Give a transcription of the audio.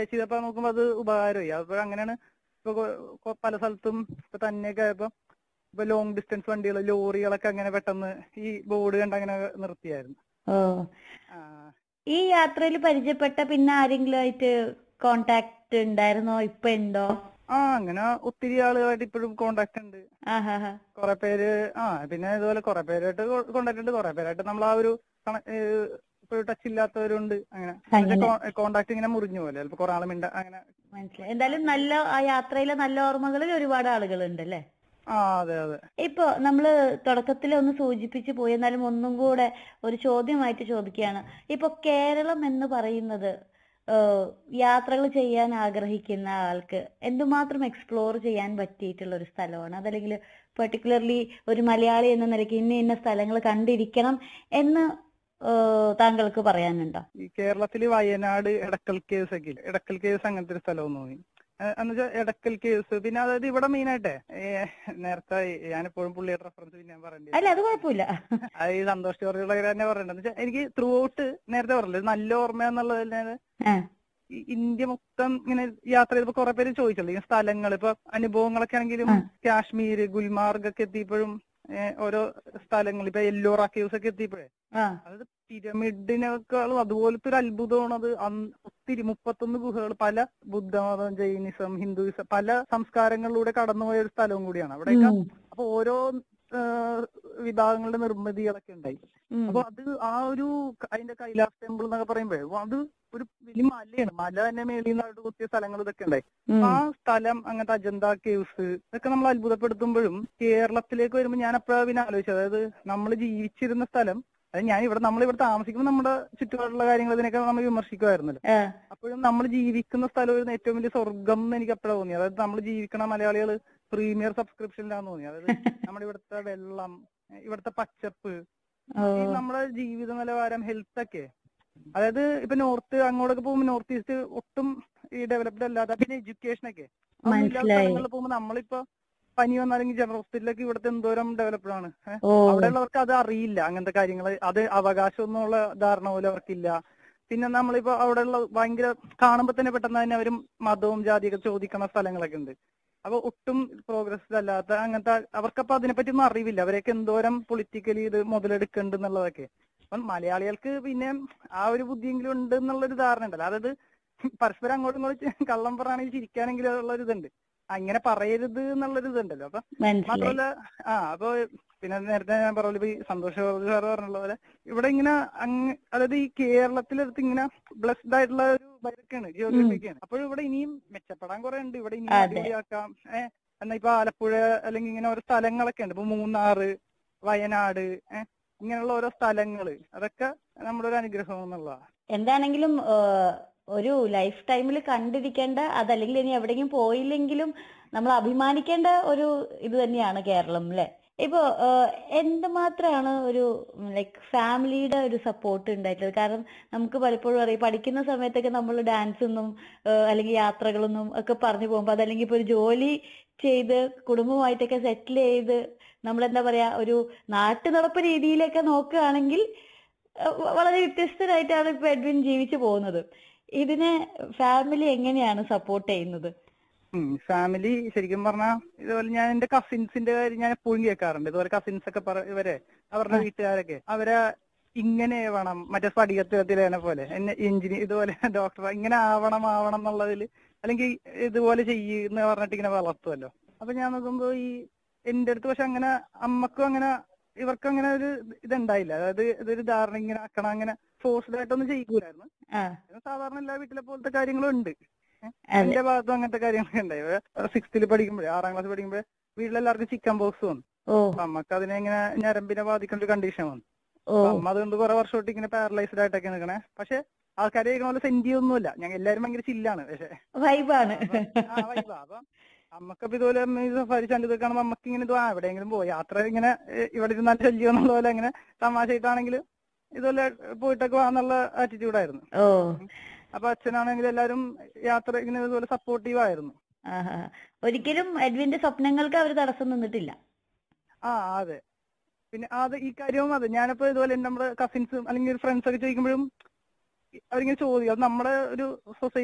ചെയ്തപ്പോ നോക്കുമ്പോ അത് ഉപകാരമായി. അപ്പൊ അങ്ങനെയാണ് ഇപ്പൊ പല സ്ഥലത്തും ഇപ്പൊ തന്നെയൊക്കെ ഇപ്പൊ ലോങ് ഡിസ്റ്റൻസ് വണ്ടികൾ, ലോറികളൊക്കെ അങ്ങനെ പെട്ടെന്ന് ഈ ബോർഡ് കണ്ട് അങ്ങനെ നിർത്തിയായിരുന്നു. ഓ, ഈ യാത്രയിൽ പരിചയപ്പെട്ട പിന്നെ ആരെങ്കിലും ആയിട്ട് കോണ്ടാക്ട് ഉണ്ടായിരുന്നോ? ഇപ്പൊ ഉണ്ടോ? അങ്ങനെ ഒത്തിരി ആളുകളായിട്ട് ഇപ്പോഴും കോണ്ടാക്ട് ഉണ്ട്. കുറെ പേര് പിന്നെ ഇതുപോലെ കുറെ പേരായിട്ട് കോണ്ടാക്ട് ഉണ്ട്. കുറെ പേരായിട്ട് നമ്മൾ ആ ഒരു ഇപ്പോഴും ടച്ച് ഇല്ലാത്തവരുണ്ട്. അങ്ങനെ കോണ്ടാക്ട് ഇങ്ങനെ മുറിഞ്ഞു പോലെ ചിലപ്പോ കുറെ ആളും അങ്ങനെ. മനസ്സിലായി. എന്തായാലും നല്ല ആ യാത്രയിലെ നല്ല ഓർമ്മകളിൽ ഒരുപാട് ആളുകളുണ്ട് അല്ലേ? അതെ അതെ. ഇപ്പൊ നമ്മള് തുടക്കത്തിൽ ഒന്ന് സൂചിപ്പിച്ചു പോയി, എന്നാലും ഒന്നും കൂടെ ഒരു ചോദ്യമായിട്ട് ചോദിക്കുകയാണ്. ഇപ്പൊ കേരളം എന്ന് പറയുന്നത് യാത്രകൾ ചെയ്യാൻ ആഗ്രഹിക്കുന്ന ആൾക്ക് എന്തുമാത്രം എക്സ്പ്ലോർ ചെയ്യാൻ പറ്റിയിട്ടുള്ള ഒരു സ്ഥലമാണ്? അതല്ലെങ്കിൽ പെർട്ടിക്കുലർലി ഒരു മലയാളി എന്ന നിലയ്ക്ക് ഇന്ന സ്ഥലങ്ങൾ കണ്ടിരിക്കണം എന്ന് താങ്കൾക്ക് പറയാനുണ്ടോ? ഈ കേരളത്തില് വയനാട്, എടക്കൽ കേവ്സ് ഒക്കെ ഇല്ലേ? എടക്കൽ കേവ്സ് അങ്ങനത്തെ ഒരു സ്ഥലം തോന്നി. എന്നുവെച്ചാൽ എടക്കൽ കേവ്സ്, പിന്നെ അതായത് ഇവിടെ മെയിൻ ആയിട്ടെ നേരത്തെ ഞാനെപ്പോഴും പുള്ളിയുടെ റെഫറൻസ് പിന്നെ ഞാൻ പറയണ്ടേ, അല്ല അത് കുഴപ്പമില്ല. അത് ഈ സന്തോഷ് ജോർജുള്ള തന്നെ പറയണ്ടെന്ന് വെച്ചാൽ എനിക്ക് ത്രൂ ഔട്ട് നേരത്തെ പറഞ്ഞില്ല നല്ല ഓർമ്മ എന്നുള്ളത്. ഇന്ത്യ മൊത്തം ഇങ്ങനെ യാത്ര ചെയ്തപ്പോ കുറെ പേര് ചോദിച്ചല്ലോ ഈ സ്ഥലങ്ങൾ, ഇപ്പൊ അനുഭവങ്ങളൊക്കെ ആണെങ്കിലും കാശ്മീര്, ഗുൽമാർഗ് ഒക്കെ എത്തിയപ്പോഴും ഓരോ സ്ഥലങ്ങൾ, ഇപ്പൊ എല്ലോറ കേവ്സ് ഒക്കെ എത്തിയപ്പോഴേ അതായത് പിരമിഡിനേക്കാളും അതുപോലത്തെ ഒരു അത്ഭുതമാണ് അത്. ഒത്തിരി 31 ഗുഹകൾ, പല ബുദ്ധമതം, ജൈനിസം, ഹിന്ദുയിസം, പല സംസ്കാരങ്ങളിലൂടെ കടന്നുപോയ ഒരു സ്ഥലവും കൂടിയാണ് അവിടെയൊക്കെ. അപ്പൊ ഓരോ വിഭാഗങ്ങളുടെ നിർമ്മിതികളൊക്കെ ഉണ്ടായി. അപ്പൊ അത് ആ ഒരു അതിന്റെ കൈലാസ് ടെമ്പിൾ എന്നൊക്കെ പറയുമ്പോഴേ അത് ഒരു വലിയ മലയാണ്. മല തന്നെ മേളിൽ നിന്ന് കുത്തിയ സ്ഥലങ്ങൾ ഇതൊക്കെ ഉണ്ടായി. ആ സ്ഥലം, അങ്ങനത്തെ അജന്ത കേവ്സ് ഇതൊക്കെ നമ്മൾ അത്ഭുതപ്പെടുത്തുമ്പോഴും കേരളത്തിലേക്ക് വരുമ്പോൾ ഞാൻ അപ്പോഴാണ് പിന്നെ ആലോചിച്ചത്, അതായത് നമ്മൾ ജീവിച്ചിരുന്ന സ്ഥലം, അതായത് നമ്മളിവിടെ താമസിക്കുമ്പോൾ നമ്മുടെ ചുറ്റുപാടുള്ള കാര്യങ്ങൾ ഇതിനൊക്കെ നമ്മൾ വിമർശിക്കുമായിരുന്നല്ലോ. അപ്പോഴും നമ്മൾ ജീവിക്കുന്ന സ്ഥലം ഏറ്റവും വലിയ സ്വർഗം എന്ന് എനിക്ക് അപ്പോഴാണ് തോന്നി. അതായത് നമ്മൾ ജീവിക്കണ മലയാളികൾ പ്രീമിയർ സബ്സ്ക്രിപ്ഷനിലാന്ന് തോന്നി. അതായത് നമ്മുടെ ഇവിടുത്തെ വെള്ളം, ഇവിടുത്തെ പച്ചപ്പ്, ഈ നമ്മുടെ ജീവിത നിലവാരം, ഹെൽത്ത് ഒക്കെ. അതായത് ഇപ്പൊ അങ്ങോട്ടൊക്കെ പോകുമ്പോൾ നോർത്ത് ഈസ്റ്റ് ഒട്ടും ഈ ഡെവലപ്ഡ് അല്ലാത്ത, പിന്നെ എഡ്യൂക്കേഷൻ ഒക്കെ അതൊന്നും ഇല്ലാത്ത സ്ഥലങ്ങളിൽ പോകുമ്പോൾ നമ്മളിപ്പോ പനി വന്നാലെങ്കിൽ ജനറൽ ഹോസ്പിറ്റലിലേക്ക് ഇവിടുത്തെ എന്തോരം ഡെവലപ്ഡ് ആണ്. അവിടെയുള്ളവർക്ക് അത് അറിയില്ല, അങ്ങനത്തെ കാര്യങ്ങൾ, അത് അവകാശം ഒന്നുള്ള ധാരണ പോലും അവർക്കില്ല. പിന്നെ നമ്മളിപ്പോ അവിടെയുള്ള ഭയങ്കര കാണുമ്പോ തന്നെ പെട്ടെന്ന് തന്നെ അവരും മതവും ജാതിയൊക്കെ ചോദിക്കണ സ്ഥലങ്ങളൊക്കെ ഉണ്ട്. അപ്പൊ ഒട്ടും പ്രോഗ്രസ് അല്ലാത്ത അങ്ങനത്തെ, അവർക്കപ്പൊ അതിനെപ്പറ്റി ഒന്നും അറിവില്ല. അവരെയൊക്കെ എന്തോരം പൊളിറ്റിക്കലി ഇത് മുതലെടുക്കുന്നുണ്ട് എന്നുള്ളതൊക്കെ. അപ്പം മലയാളികൾക്ക് പിന്നെ ആ ഒരു ബുദ്ധിയെങ്കിലും ഉണ്ട് എന്നുള്ളൊരു ധാരണ ഉണ്ടല്ലോ. അതായത് പരസ്പരം അങ്ങോട്ടും ഇങ്ങോട്ടും കള്ളം പറയുകയാണെങ്കിൽ ചിരിക്കുകയാണെങ്കിലും ഉള്ളൊരു ഇതുണ്ട്, അങ്ങനെ പറയരുത് എന്നുള്ളൊരു ഇതുണ്ടല്ലോ. അപ്പൊ മാത്രമല്ല അപ്പൊ പിന്നെ നേരത്തെ ഞാൻ പറഞ്ഞ ഈ സന്തോഷ് സാർ പറഞ്ഞുള്ള പോലെ ഇവിടെ ഇങ്ങനെ അതായത് ഈ കേരളത്തിലെടുത്ത് ഇങ്ങനെ ബ്ലെസ്ഡ് ആയിട്ടുള്ള ഒരു ബൈക്കാണ്, ജിയോഗ്രഫിക്കാണ്. അപ്പോഴും ഇവിടെ ഇനിയും മെച്ചപ്പെടാൻ കുറെ ഉണ്ട്. ഇവിടെ ഇനിയും അടിപൊളിയാക്കാം. എന്നാ ഇപ്പൊ ആലപ്പുഴ അല്ലെങ്കിൽ ഇങ്ങനെ ഓരോ സ്ഥലങ്ങളൊക്കെ ഉണ്ട്. ഇപ്പൊ മൂന്നാറ്, വയനാട്, ഇങ്ങനെയുള്ള ഓരോ സ്ഥലങ്ങള്, അതൊക്കെ നമ്മുടെ ഒരു അനുഗ്രഹം എന്നുള്ളതാണ്. എന്താണെങ്കിലും ഒരു ലൈഫ് ടൈമിൽ കണ്ടിരിക്കേണ്ട, അതല്ലെങ്കിൽ ഇനി എവിടെയെങ്കിലും പോയില്ലെങ്കിലും നമ്മൾ അഭിമാനിക്കേണ്ട ഒരു ഇത് തന്നെയാണ് കേരളം അല്ലെ? ഇപ്പൊ എന്തുമാത്രമാണ് ഒരു ലൈക്ക് ഫാമിലിയുടെ ഒരു സപ്പോർട്ട് ഉണ്ടായിട്ടുള്ളത്? കാരണം നമുക്ക് പലപ്പോഴും അറിയാം, പഠിക്കുന്ന സമയത്തൊക്കെ നമ്മൾ ഡാൻസ് ഒന്നും അല്ലെങ്കിൽ യാത്രകളൊന്നും ഒക്കെ പറഞ്ഞു പോകുമ്പോൾ, അതല്ലെങ്കിൽ ഇപ്പൊ ഒരു ജോലി ചെയ്ത് കുടുംബമായിട്ടൊക്കെ സെറ്റിൽ ചെയ്ത് നമ്മളെന്താ പറയാ ഒരു നാട്ടു നടപ്പ് രീതിയിലൊക്കെ നോക്കുകയാണെങ്കിൽ വളരെ വ്യത്യസ്തരായിട്ടാണ് ഇപ്പൊ എഡ്വിൻ ജീവിച്ചു പോകുന്നത്. ഇതിനെ ഫാമിലി എങ്ങനെയാണ് സപ്പോർട്ട് ചെയ്യുന്നത്? ഫാമിലി ശരിക്കും പറഞ്ഞാൽ ഇതുപോലെ ഞാൻ എന്റെ കസിൻസിന്റെ കാര്യം ഞാൻ എപ്പോഴും കേൾക്കാറുണ്ട്. ഇതുപോലെ കസിൻസ് ഒക്കെ ഇവരെ അവരുടെ വീട്ടുകാരൊക്കെ അവരെ ഇങ്ങനെ വേണം, മറ്റേ സ്ഫടികത്തിലെ പോലെ എന്നെ എഞ്ചിനീയർ, ഇതുപോലെ ഡോക്ടർ, ഇങ്ങനെ ആവണം എന്നുള്ളതിൽ, അല്ലെങ്കിൽ ഇതുപോലെ ചെയ്യുന്ന പറഞ്ഞിട്ട് ഇങ്ങനെ വളർത്തുമല്ലോ. അപ്പൊ ഞാൻ നോക്കുമ്പോ ഈ എന്റെ അടുത്ത് പക്ഷെ അങ്ങനെ അമ്മക്കും അങ്ങനെ ഇവർക്കും അങ്ങനെ ഒരു ഇതുണ്ടായില്ല. അതായത് ഇതൊരു ധാരണ ഇങ്ങനെ ആക്കണം, അങ്ങനെ ഫോഴ്സ്ഡ് ആയിട്ടൊന്നും ചെയ്യൂലായിരുന്നു. സാധാരണ എല്ലാ വീട്ടിലെ പോലത്തെ കാര്യങ്ങളും ഉണ്ട്. എന്റെ ഭാഗത്തും അങ്ങനത്തെ കാര്യങ്ങളൊക്കെ ഉണ്ടായി. 6th പഠിക്കുമ്പോഴേ, 6ാം ക്ലാസ് പഠിക്കുമ്പോഴേ വീട്ടിലെല്ലാവർക്കും ചിക്കൻ ബോക്സ് വന്നു. അപ്പൊ അമ്മക്ക് അതിനെ ഇങ്ങനെ ഞരമ്പിനെ ബാധിക്കേണ്ട ഒരു കണ്ടീഷൻ വന്നു. അമ്മ അതുകൊണ്ട് കുറെ വർഷമായിട്ട് ഇങ്ങനെ പാരലൈസ്ഡ് ആയിട്ടൊക്കെ നിൽക്കണേ. പക്ഷെ ആൾക്കാരെ കേൾക്കണ പോലെ സെന്റിയൊന്നുമില്ല. ഞങ്ങൾ എല്ലാവരും ഭയങ്കര ചില്ലാണ്. പക്ഷെ വൈബാണ്. അപ്പൊ അമ്മക്കപ്പൊ ഇതുപോലെ സഫാരി ചാനൽ കാണുമ്പോൾ അമ്മക്ക് ഇങ്ങനെ എവിടെയെങ്കിലും പോയി യാത്ര, ഇങ്ങനെ ഇവിടെ ഇരുന്നാൽ ശല്യം എന്നുള്ള പോലെ അങ്ങനെ തമാശയായിട്ടാണെങ്കിലും ഇതുപോലെ പോയിട്ടൊക്കെ വാന്നുള്ള ആറ്റിറ്റ്യൂഡായിരുന്നു. അപ്പൊ അച്ഛനാണെങ്കിൽ എല്ലാരും യാത്ര ഇങ്ങനെ ഇതുപോലെ സപ്പോർട്ടീവ് ആയിരുന്നു. ഒരിക്കലും എഡ്വിന്റെ സ്വപ്നങ്ങൾക്ക് അവർ തടസ്സം നിന്നിട്ടില്ല. അതെ. പിന്നെ ഈ കാര്യവും അതെ, ഞാനിപ്പോ ഇതുപോലെ നമ്മുടെ കസിൻസും അല്ലെങ്കിൽ ഫ്രണ്ട്സ് ഒക്കെ ചോദിക്കുമ്പോഴും അവരിങ്ങനെ ചോദിക്കും, അത് നമ്മുടെ ഒരു സൊസൈറ്റി